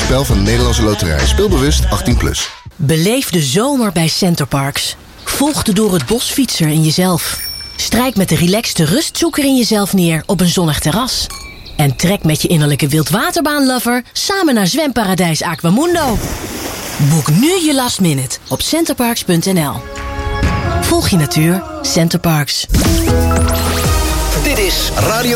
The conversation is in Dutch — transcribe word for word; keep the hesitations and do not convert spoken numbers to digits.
spel van de Nederlandse Loterij. Speelbewust achttien plus. Beleef de zomer bij Centerparks. Volg de door het bos fietser in jezelf. Strijk met de relaxte rustzoeker in jezelf neer op een zonnig terras. En trek met je innerlijke wildwaterbaanlover samen naar zwemparadijs Aquamundo. Boek nu je last minute op centerparks punt n l. Volg je natuur, Centerparks. Dit is Radio